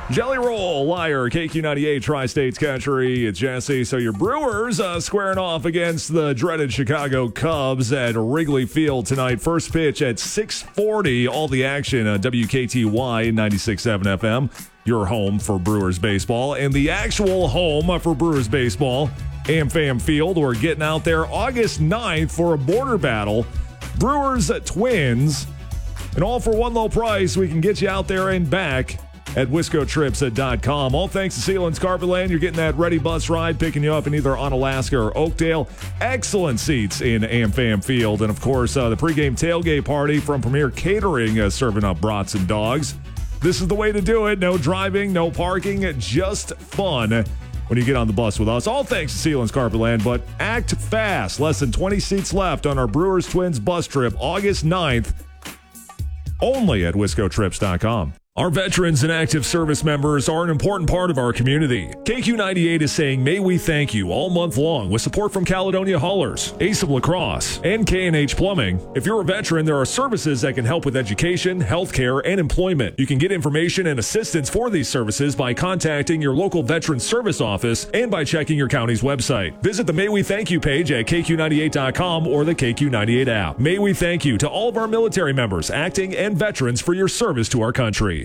Jelly Roll, Liar, KQ98, Tri-States Country. It's Jesse. So your Brewers squaring off against the dreaded Chicago Cubs at Wrigley Field tonight. First pitch at 6:40. All the action on WKTY 96.7 FM. Your home for Brewers baseball. And the actual home for Brewers baseball, AmFam Field. We're getting out there August 9th for a border battle. Brewers Twins. And all for one low price. We can get you out there and back at wiscotrips.com. All thanks to Sealands Carpetland. You're getting that ready bus ride, picking you up in either Onalaska or Oakdale. Excellent seats in AmFam Field. And, of course, the pregame tailgate party from Premier Catering serving up brats and dogs. This is the way to do it. No driving, no parking, just fun when you get on the bus with us. All thanks to Sealands Carpetland, but act fast. Less than 20 seats left on our Brewers Twins bus trip August 9th. Only at wiscotrips.com. Our veterans and active service members are an important part of our community. KQ98 is saying, may we thank you all month long with support from Caledonia Haulers, Ace of La Crosse, and K&H Plumbing. If you're a veteran, there are services that can help with education, healthcare, and employment. You can get information and assistance for these services by contacting your local veteran service office and by checking your county's website. Visit the May We Thank You page at KQ98.com or the KQ98 app. May we thank you to all of our military members, acting, and veterans for your service to our country.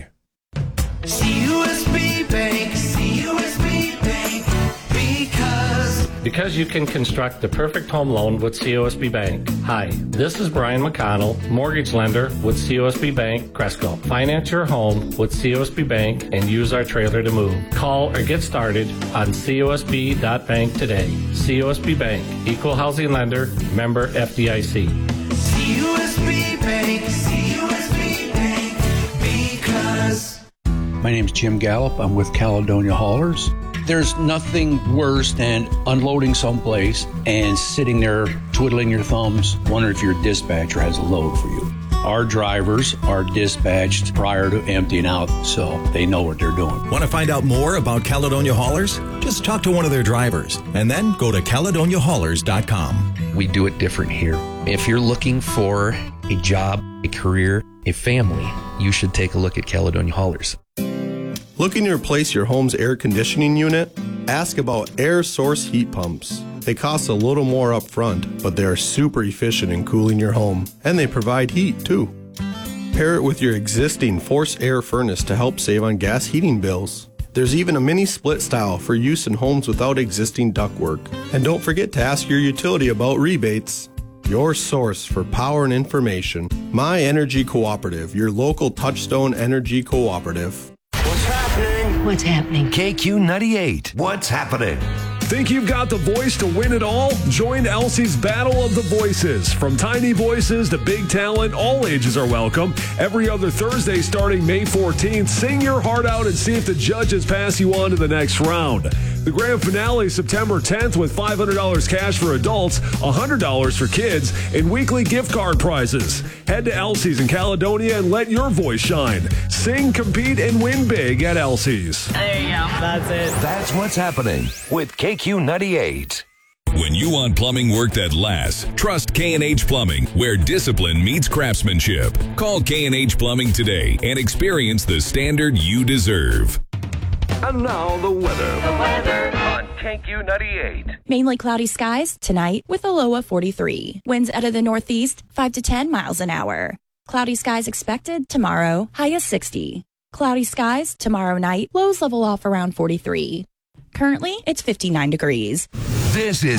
CUSB Bank, because you can construct the perfect home loan with COSB Bank. Hi, this is Brian McConnell, mortgage lender with COSB Bank, Cresco. Finance your home with COSB Bank and use our trailer to move. Call or get started on COSB.bank today. COSB Bank, equal housing lender, member FDIC. CUSB Bank, because... My name's Jim Gallup. I'm with Caledonia Haulers. There's nothing worse than unloading someplace and sitting there twiddling your thumbs, wondering if your dispatcher has a load for you. Our drivers are dispatched prior to emptying out, so they know what they're doing. Want to find out more about Caledonia Haulers? Just talk to one of their drivers and then go to CaledoniaHaulers.com. We do it different here. If you're looking for a job, a career, a family, you should take a look at Caledonia Haulers. Looking to replace your home's air conditioning unit? Ask about air source heat pumps. They cost a little more up front, but they are super efficient in cooling your home, and they provide heat too. Pair it with your existing forced air furnace to help save on gas heating bills. There's even a mini split style for use in homes without existing ductwork. And don't forget to ask your utility about rebates. Your source for power and information. My Energy Cooperative, your local Touchstone Energy Cooperative. What's happening? KQ98. What's happening? Think you've got the voice to win it all? Join Elsie's Battle of the Voices. From tiny voices to big talent, all ages are welcome. Every other Thursday starting May 14th, sing your heart out and see if the judges pass you on to the next round. The grand finale September 10th with $500 cash for adults, $100 for kids, and weekly gift card prizes. Head to Elsie's in Caledonia and let your voice shine. Sing, compete, and win big at Elsie's. There you go. That's it. That's what's happening with KQ98. When you want plumbing work that lasts, trust K&H Plumbing, where discipline meets craftsmanship. Call K&H Plumbing today and experience the standard you deserve. And now the weather. On KQ98. Mainly cloudy skies tonight with a low of 43. Winds out of the northeast 5 to 10 miles an hour. Cloudy skies expected tomorrow, high of 60. Cloudy skies tomorrow night, lows level off around 43. Currently, it's 59 degrees. This is